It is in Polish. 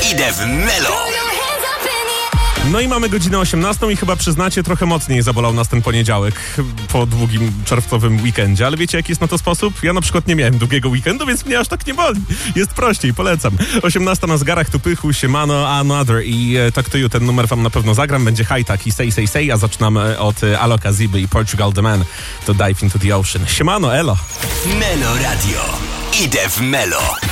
Idę w Melo. No i mamy godzinę 18 i chyba przyznacie, trochę mocniej zabolał nas ten poniedziałek po długim czerwcowym weekendzie. Ale wiecie, jaki jest na to sposób? Ja na przykład nie miałem długiego weekendu, więc mnie aż tak nie boli. Jest prościej, polecam. 18 na zegarach, tu Pychu, Siemano, Another i Talk to You. Ten numer wam na pewno zagram. Będzie high-tak i say, a zaczynamy od Aloka Ziby i Portugal The Man to Dive into the Ocean. Siemano, elo. Melo Radio. Idę w Melo.